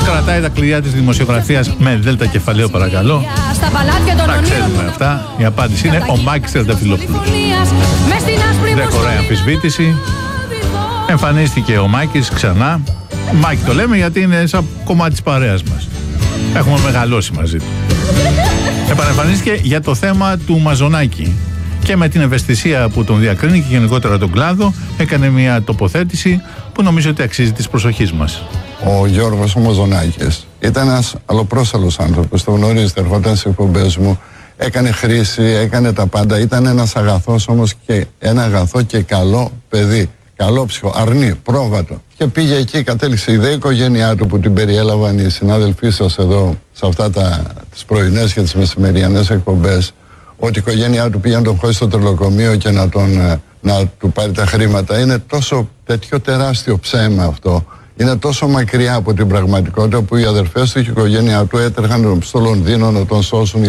Κρατάει τα κλειδιά της δημοσιογραφίας με δέλτα κεφαλαίο, παρακαλώ. Τα ξέρουμε αυτά. Η απάντηση είναι ο Μάκης Τρενταφυλόπουλος. Δεν χωράει αμφισβήτηση. Εμφανίστηκε ο Μάκης ξανά. Μάκη το λέμε γιατί είναι σαν κομμάτι της παρέας μας. Έχουμε μεγαλώσει μαζί του. Επανεμφανίστηκε για το θέμα του Μαζονάκη και με την ευαισθησία που τον διακρίνει και γενικότερα τον κλάδο έκανε μια τοποθέτηση που νομίζω ότι αξίζει της προσοχής μας. Ο Γιώργος ο Μαζονάκης ήταν ένας αλλοπρόσαλος άνθρωπος, το γνωρίζετε, ερχόταν σε εκπομπές μου, έκανε χρήση, έκανε τα πάντα, ήταν ένας αγαθός όμως και ένα αγαθό και καλό παιδί, καλόψυχο, αρνή, πρόβατο. Και πήγε εκεί, κατέληξε η δε οικογένειά του που την περιέλαβαν οι συνάδελφοί σας εδώ σε αυτά τις πρωινές και τις μεσημεριανές εκπομπές, ότι η οικογένειά του πήγε να τον χώσει στο τρελοκομείο και να του πάρει τα χρήματα. Είναι τόσο τέτοιο τεράστιο ψέμα αυτό. Είναι τόσο μακριά από την πραγματικότητα που οι αδερφές του και η οικογένειά του έτρεχαν στο Λονδίνο να τον σώσουν.